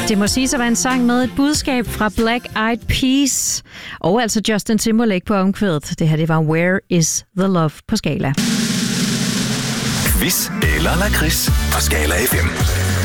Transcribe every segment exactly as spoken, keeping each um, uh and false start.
Det må siges at være en sang med et budskab fra Black Eyed Peas. Og altså Justin Timberlake på omkvædet. Det her, det var Where is the Love på Skala. Quiz eller lakrids på Skala F M.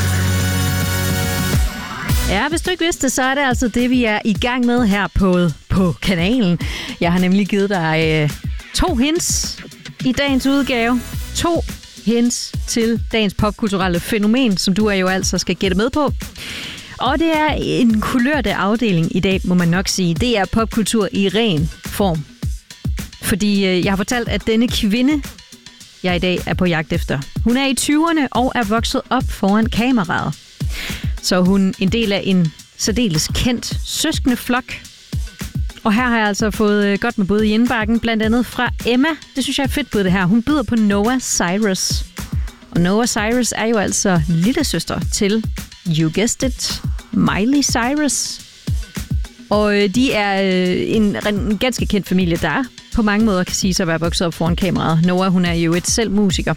Ja, hvis du ikke vidste det, så er det altså det, vi er i gang med her på, på kanalen. Jeg har nemlig givet dig øh, to hints i dagens udgave. To hints til dagens popkulturelle fænomen, som du er jo altså skal gætte med på. Og det er en kulørte afdeling i dag, må man nok sige. Det er popkultur i ren form. Fordi øh, jeg har fortalt, at denne kvinde, jeg i dag er på jagt efter, hun er i tyverne og er vokset op foran kameraet. Så hun er en del af en særdeles kendt søskende flok. Og her har jeg altså fået godt med både i indbakken, blandt andet fra Emma. Det synes jeg er fedt på det her. Hun byder på Noah Cyrus. Og Noah Cyrus er jo altså lille søster til, you guessed it, Miley Cyrus. Og de er en, en ganske kendt familie, der på mange måder kan sige sig at være vokset op foran kameraet. Noah, hun er jo et selv musiker.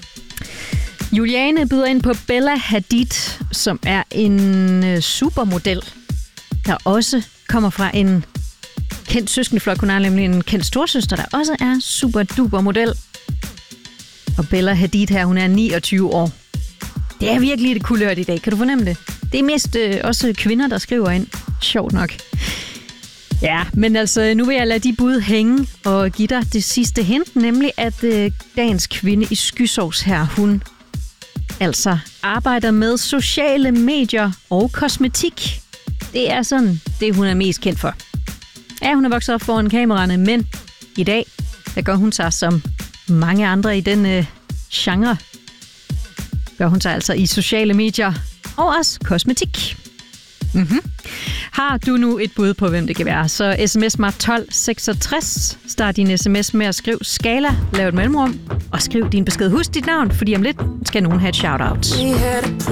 Juliane byder ind på Bella Hadid, som er en supermodel, der også kommer fra en kendt søskendeflok. Hun er nemlig en kendt storsøster, der også er super duper model. Og Bella Hadid her, hun er niogtyve år. Det er virkelig det kulørt i dag. Kan du fornemme det? Det er mest øh, også kvinder, der skriver ind. Sjovt nok. Ja, men altså, nu vil jeg lade de bud hænge og give dig det sidste hint, nemlig at øh, dagens kvinde i skysovs her, hun altså arbejder med sociale medier og kosmetik. Det er sådan det, hun er mest kendt for. Ja, hun er vokset op foran kameraerne, men i dag, der gør hun sig som mange andre i den øh, genre. Gør hun sig altså i sociale medier og også kosmetik. Mm-hmm. Har du nu et bud på, hvem det kan være, så sms mig tolv seksogtres. Start din sms med at skrive Skala, lav et mellemrum og skriv din besked. Husk dit navn, fordi om lidt skal nogen have et shout-out.